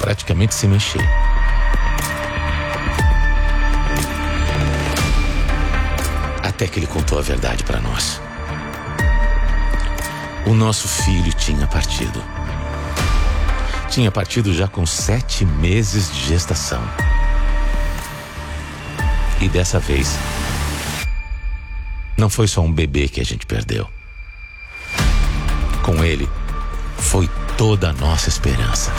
praticamente se mexer. Até que ele contou a verdade para nós. O nosso filho tinha partido. Tinha partido já com 7 meses de gestação. E dessa vez, não foi só um bebê que a gente perdeu. Com ele, foi toda a nossa esperança.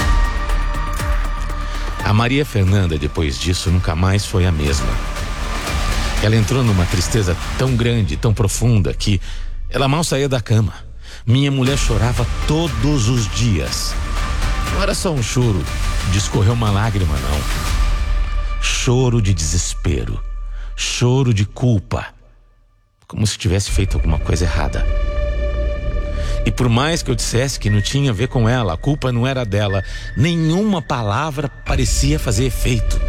A Maria Fernanda, depois disso, nunca mais foi a mesma. Ela entrou numa tristeza tão grande, tão profunda, que ela mal saía da cama. Minha mulher chorava todos os dias. Não era só um choro de escorrer uma lágrima, não. Choro de desespero. Choro de culpa. Como se tivesse feito alguma coisa errada. E por mais que eu dissesse que não tinha a ver com ela, a culpa não era dela, nenhuma palavra parecia fazer efeito.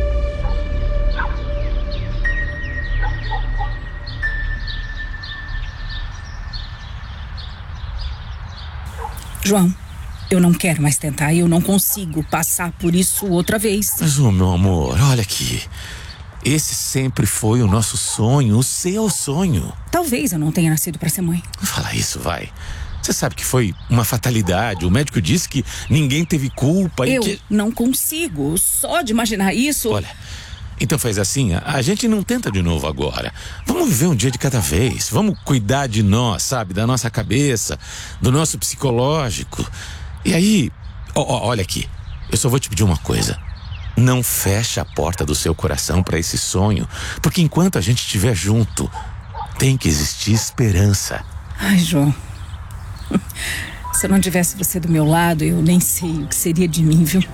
João, eu não quero mais tentar, eu não consigo passar por isso outra vez. Mas, meu amor, olha aqui. Esse sempre foi o nosso sonho, o seu sonho. Talvez eu não tenha nascido para ser mãe. Não fala isso, vai. Você sabe que foi uma fatalidade. O médico disse que ninguém teve culpa. Eu que... não consigo. Só de imaginar isso... Olha, então faz assim, a gente não tenta de novo agora. Vamos viver um dia de cada vez. Vamos cuidar de nós, sabe? Da nossa cabeça, do nosso psicológico. E aí, olha aqui. Eu só vou te pedir uma coisa. Não fecha a porta do seu coração para esse sonho. Porque enquanto a gente estiver junto, tem que existir esperança. Ai, João. Se eu não tivesse você do meu lado, eu nem sei o que seria de mim, viu?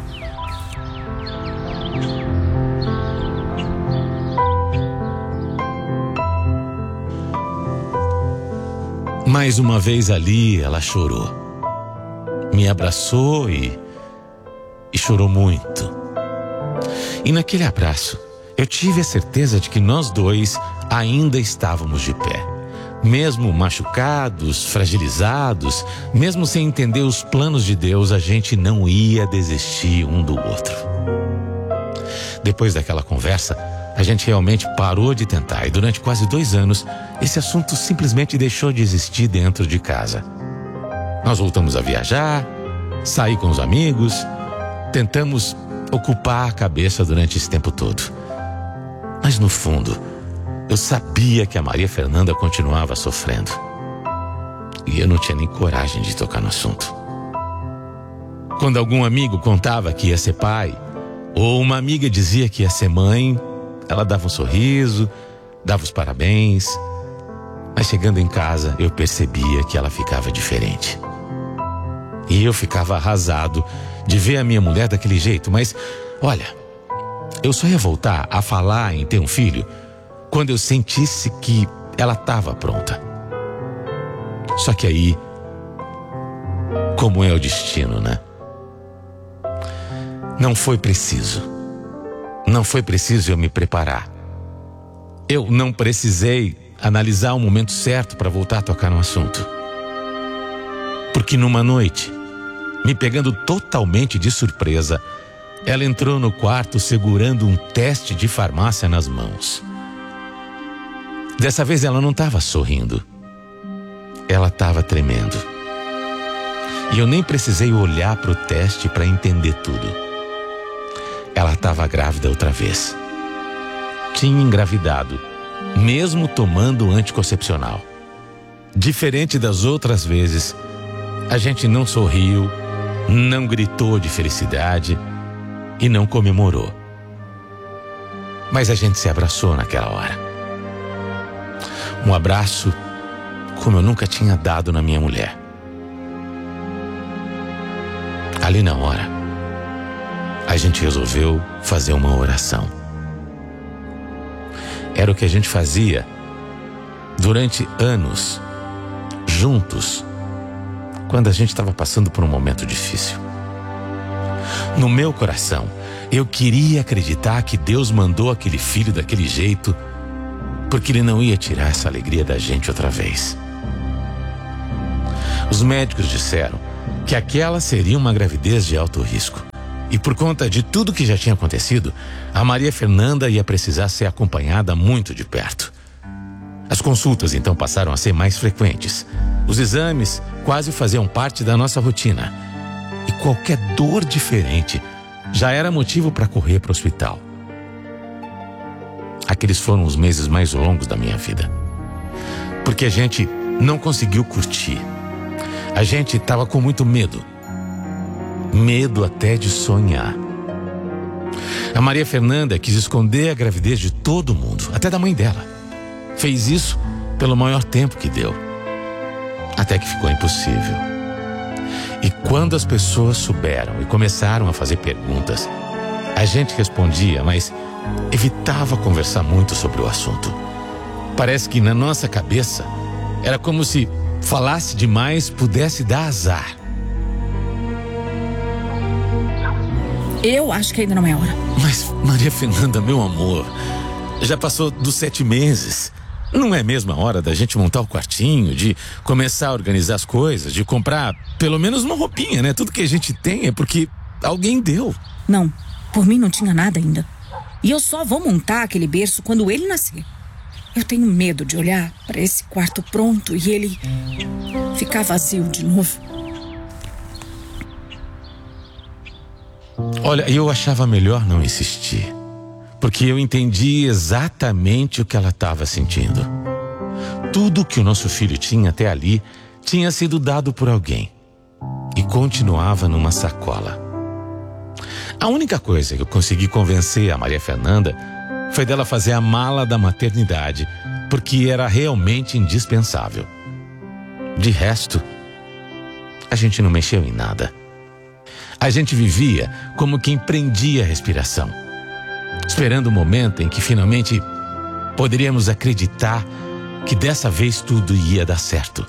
Mais uma vez ali, ela chorou. Me abraçou e chorou muito. E naquele abraço, eu tive a certeza de que nós dois ainda estávamos de pé. Mesmo machucados, fragilizados, mesmo sem entender os planos de Deus, a gente não ia desistir um do outro. Depois daquela conversa, a gente realmente parou de tentar e durante quase 2 anos, esse assunto simplesmente deixou de existir dentro de casa. Nós voltamos a viajar, sair com os amigos, tentamos ocupar a cabeça durante esse tempo todo. Mas no fundo, eu sabia que a Maria Fernanda continuava sofrendo. E eu não tinha nem coragem de tocar no assunto. Quando algum amigo contava que ia ser pai, ou uma amiga dizia que ia ser mãe, ela dava um sorriso, dava os parabéns. Mas chegando em casa, eu percebia que ela ficava diferente. E eu ficava arrasado de ver a minha mulher daquele jeito. Mas, olha, eu só ia voltar a falar em ter um filho quando eu sentisse que ela estava pronta. Só que aí, como é o destino, né? Não foi preciso. Não foi preciso eu me preparar. Eu não precisei analisar o momento certo para voltar a tocar no assunto. Porque numa noite, me pegando totalmente de surpresa, ela entrou no quarto segurando um teste de farmácia nas mãos. Dessa vez ela não estava sorrindo. Ela estava tremendo. E eu nem precisei olhar para o teste para entender tudo. Ela estava grávida outra vez. Tinha engravidado, mesmo tomando anticoncepcional. Diferente das outras vezes, a gente não sorriu, não gritou de felicidade e não comemorou. Mas a gente se abraçou naquela hora. Um abraço como eu nunca tinha dado na minha mulher. Ali na hora, a gente resolveu fazer uma oração. Era o que a gente fazia durante anos, juntos, quando a gente estava passando por um momento difícil. No meu coração, eu queria acreditar que Deus mandou aquele filho daquele jeito, porque Ele não ia tirar essa alegria da gente outra vez. Os médicos disseram que aquela seria uma gravidez de alto risco. E por conta de tudo que já tinha acontecido, a Maria Fernanda ia precisar ser acompanhada muito de perto. As consultas então passaram a ser mais frequentes. Os exames quase faziam parte da nossa rotina. E qualquer dor diferente já era motivo para correr para o hospital. Aqueles foram os meses mais longos da minha vida. Porque a gente não conseguiu curtir. A gente estava com muito medo. Medo até de sonhar. A Maria Fernanda quis esconder a gravidez de todo mundo, até da mãe dela. Fez isso pelo maior tempo que deu. Até que ficou impossível. E quando as pessoas souberam e começaram a fazer perguntas, a gente respondia, mas evitava conversar muito sobre o assunto. Parece que na nossa cabeça era como se falasse demais pudesse dar azar. Eu acho que ainda não é hora. Mas, Maria Fernanda, meu amor, já passou dos 7 meses. Não é mesmo a hora da gente montar o quartinho, de começar a organizar as coisas, de comprar pelo menos uma roupinha, né? Tudo que a gente tem é porque alguém deu. Não, por mim não tinha nada ainda. E eu só vou montar aquele berço quando ele nascer. Eu tenho medo de olhar para esse quarto pronto e ele ficar vazio de novo. Olha, eu achava melhor não insistir, porque eu entendi exatamente o que ela estava sentindo. Tudo que o nosso filho tinha até ali tinha sido dado por alguém e continuava numa sacola. A única coisa que eu consegui convencer a Maria Fernanda foi dela fazer a mala da maternidade, porque era realmente indispensável. De resto, a gente não mexeu em nada. A gente vivia como quem prendia a respiração, esperando o momento em que finalmente poderíamos acreditar que dessa vez tudo ia dar certo.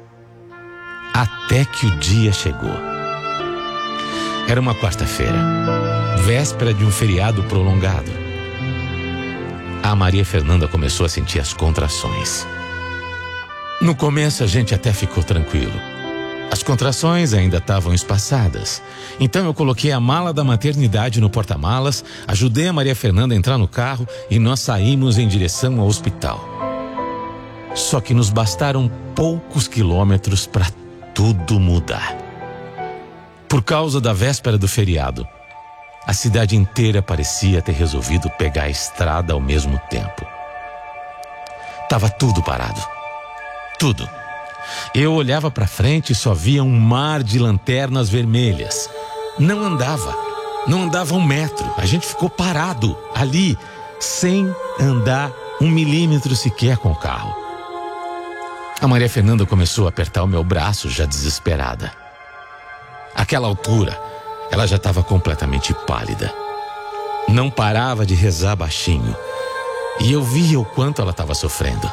Até que o dia chegou. Era uma quarta-feira, véspera de um feriado prolongado. A Maria Fernanda começou a sentir as contrações. No começo a gente até ficou tranquilo. As contrações ainda estavam espaçadas. Então eu coloquei a mala da maternidade no porta-malas, ajudei a Maria Fernanda a entrar no carro e nós saímos em direção ao hospital. Só que nos bastaram poucos quilômetros para tudo mudar. Por causa da véspera do feriado, a cidade inteira parecia ter resolvido pegar a estrada ao mesmo tempo. Tava tudo parado. Tudo. Eu olhava para frente e só via um mar de lanternas vermelhas. Não andava 1 metro. A gente ficou parado ali, sem andar 1 milímetro sequer com o carro. A Maria Fernanda começou a apertar o meu braço, já desesperada. Àquela altura, ela já estava completamente pálida. Não parava de rezar baixinho. E eu via o quanto ela estava sofrendo.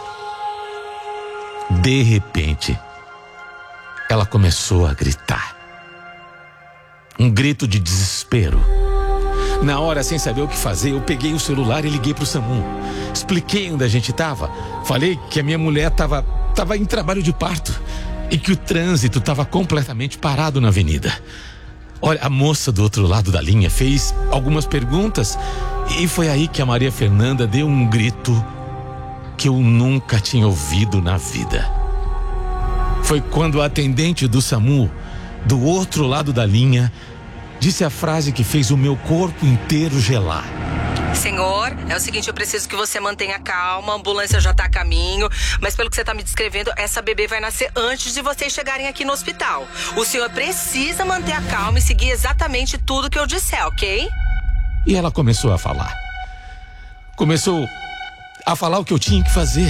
De repente, ela começou a gritar. Um grito de desespero. Na hora, sem saber o que fazer, eu peguei o celular e liguei pro SAMU. Expliquei onde a gente estava. Falei que a minha mulher estava em trabalho de parto e que o trânsito estava completamente parado na avenida. Olha, a moça do outro lado da linha fez algumas perguntas e foi aí que a Maria Fernanda deu um grito que eu nunca tinha ouvido na vida. Foi quando a atendente do SAMU, do outro lado da linha, disse a frase que fez o meu corpo inteiro gelar. Senhor, é o seguinte, eu preciso que você mantenha calma, a ambulância já tá a caminho, mas pelo que você tá me descrevendo, essa bebê vai nascer antes de vocês chegarem aqui no hospital. O senhor precisa manter a calma e seguir exatamente tudo que eu disser, ok? E ela começou a falar. Começou a falar o que eu tinha que fazer.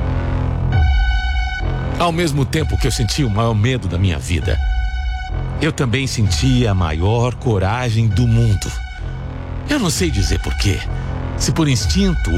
Ao mesmo tempo que eu sentia o maior medo da minha vida, eu também sentia a maior coragem do mundo. Eu não sei dizer porquê, se por instinto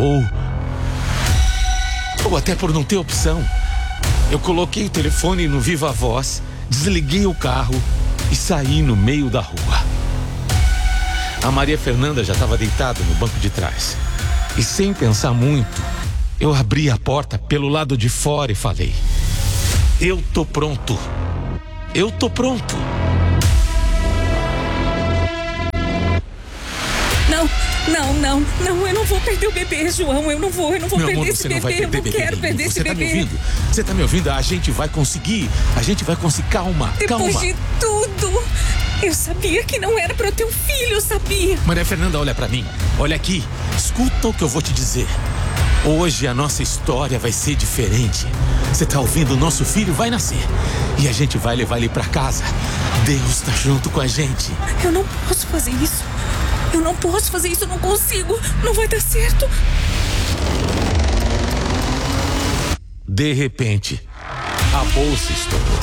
ou até por não ter opção. Eu coloquei o telefone no viva voz, desliguei o carro e saí no meio da rua. A Maria Fernanda já estava deitada no banco de trás. E sem pensar muito, eu abri a porta pelo lado de fora e falei: eu tô pronto. Eu tô pronto. Não, eu não vou perder o bebê, João. Eu não vou Meu perder amor, esse você não bebê. vai perder Eu não bebê quero nenhum. perder esse Você tá me bebê. ouvindo? Você tá me ouvindo? A gente vai conseguir. Calma, Depois calma. de tudo, eu sabia que não era pra eu ter um filho, eu sabia. Maria Fernanda, olha pra mim. Olha aqui. Escuta o que eu vou te dizer. Hoje a nossa história vai ser diferente. Você tá ouvindo? O nosso filho vai nascer. E a gente vai levar ele pra casa. Deus tá junto com a gente. Eu não posso fazer isso. Eu não consigo. Não vai dar certo. De repente, a bolsa estourou.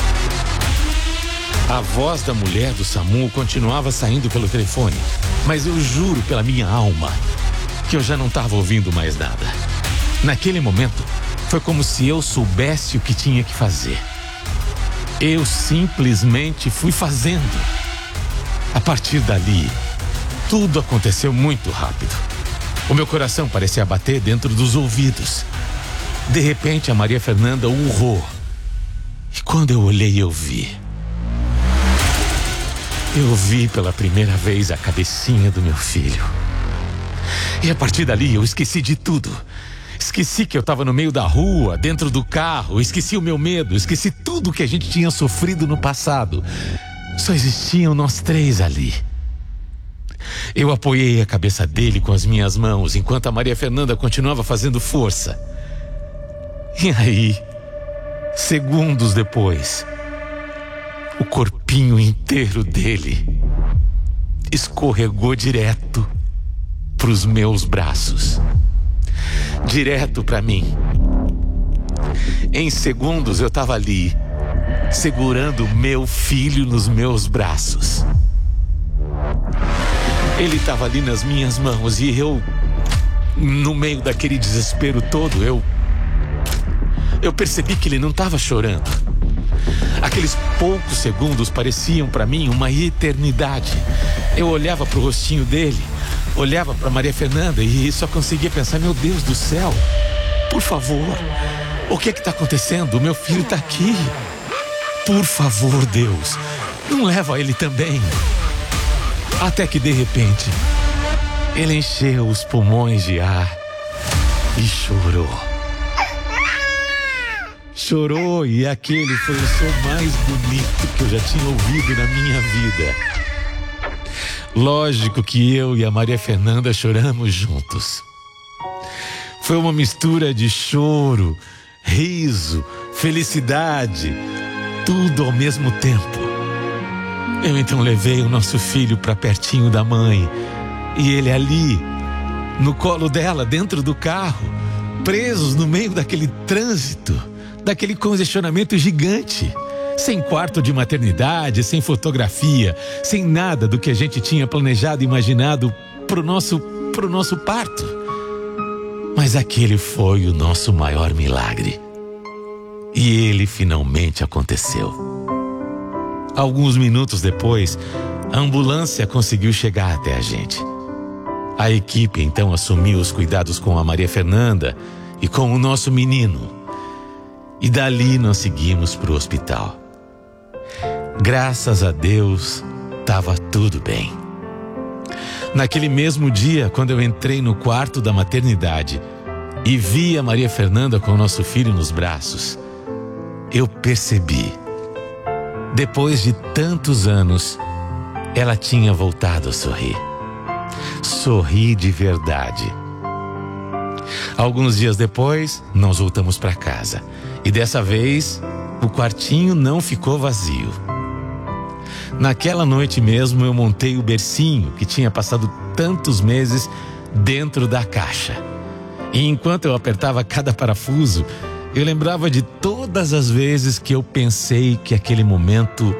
A voz da mulher do SAMU continuava saindo pelo telefone. Mas eu juro pela minha alma que eu já não estava ouvindo mais nada. Naquele momento, foi como se eu soubesse o que tinha que fazer. Eu simplesmente fui fazendo. A partir dali, tudo aconteceu muito rápido. O meu coração parecia bater dentro dos ouvidos. De repente, a Maria Fernanda urrou. E quando eu olhei, eu vi pela primeira vez a cabecinha do meu filho. E a partir dali, eu esqueci de tudo. Esqueci que eu estava no meio da rua, dentro do carro. Esqueci o meu medo. Esqueci tudo que a gente tinha sofrido no passado. Só existiam nós três ali. Eu apoiei a cabeça dele com as minhas mãos, enquanto a Maria Fernanda continuava fazendo força. E aí, segundos depois, o corpinho inteiro dele escorregou direto para os meus braços. Direto para mim. Em segundos eu estava ali, segurando meu filho nos meus braços. Ele estava ali nas minhas mãos e eu, no meio daquele desespero todo, eu percebi que ele não estava chorando. Aqueles poucos segundos pareciam para mim uma eternidade. Eu olhava para o rostinho dele, olhava para Maria Fernanda e só conseguia pensar: meu Deus do céu, por favor, o que está acontecendo? O meu filho está aqui. Por favor, Deus, não leva ele também. Até que de repente ele encheu os pulmões de ar e chorou. Chorou, e aquele foi o som mais bonito que eu já tinha ouvido na minha vida. Lógico que eu e a Maria Fernanda choramos juntos. Foi uma mistura de choro, riso, felicidade, tudo ao mesmo tempo. Eu então levei o nosso filho para pertinho da mãe, e ele ali, no colo dela, dentro do carro, presos no meio daquele trânsito, daquele congestionamento gigante, sem quarto de maternidade, sem fotografia, sem nada do que a gente tinha planejado e imaginado pro nosso parto. Mas aquele foi o nosso maior milagre. E ele finalmente aconteceu. Alguns minutos depois, a ambulância conseguiu chegar até a gente. A equipe então assumiu os cuidados com a Maria Fernanda e com o nosso menino. E dali nós seguimos para o hospital. Graças a Deus, estava tudo bem. Naquele mesmo dia, quando eu entrei no quarto da maternidade e vi a Maria Fernanda com o nosso filho nos braços, eu percebi. Depois de tantos anos, ela tinha voltado a sorrir. Sorrir de verdade. Alguns dias depois, nós voltamos para casa. E dessa vez, o quartinho não ficou vazio. Naquela noite mesmo, eu montei o bercinho que tinha passado tantos meses dentro da caixa. E enquanto eu apertava cada parafuso, eu lembrava de todas as vezes que eu pensei que aquele momento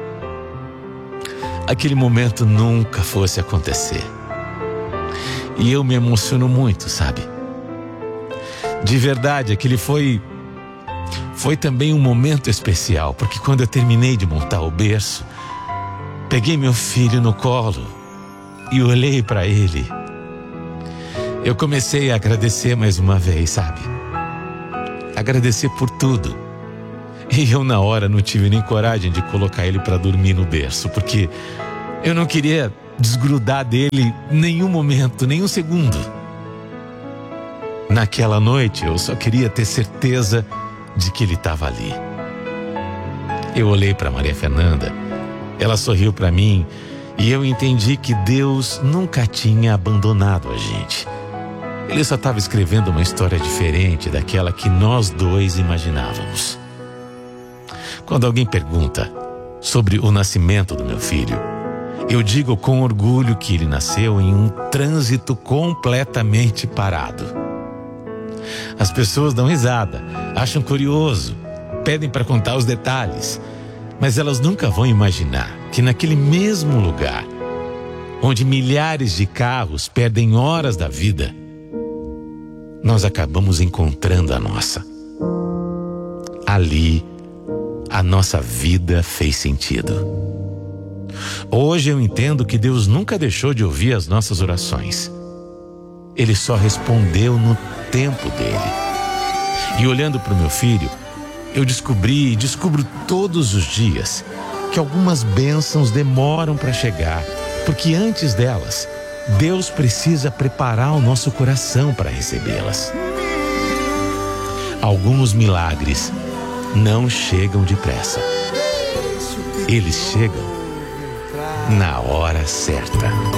nunca fosse acontecer. E eu me emociono muito, sabe? De verdade, aquele foi também um momento especial, porque quando eu terminei de montar o berço, peguei meu filho no colo e olhei para ele. Eu comecei a agradecer mais uma vez, sabe? Agradecer por tudo. E eu na hora não tive nem coragem de colocar ele para dormir no berço, porque eu não queria desgrudar dele nenhum momento, nenhum segundo. Naquela noite eu só queria ter certeza de que ele estava ali. Eu olhei para Maria Fernanda, ela sorriu para mim e eu entendi que Deus nunca tinha abandonado a gente. Ele só estava escrevendo uma história diferente daquela que nós dois imaginávamos. Quando alguém pergunta sobre o nascimento do meu filho, eu digo com orgulho que ele nasceu em um trânsito completamente parado. As pessoas dão risada, acham curioso, pedem para contar os detalhes, mas elas nunca vão imaginar que naquele mesmo lugar, onde milhares de carros perdem horas da vida, nós acabamos encontrando a nossa. Ali, a nossa vida fez sentido. Hoje eu entendo que Deus nunca deixou de ouvir as nossas orações. Ele só respondeu no tempo dele. E olhando para o meu filho, eu descobri e descubro todos os dias que algumas bênçãos demoram para chegar, porque antes delas, Deus precisa preparar o nosso coração para recebê-las. Alguns milagres não chegam depressa. Eles chegam na hora certa.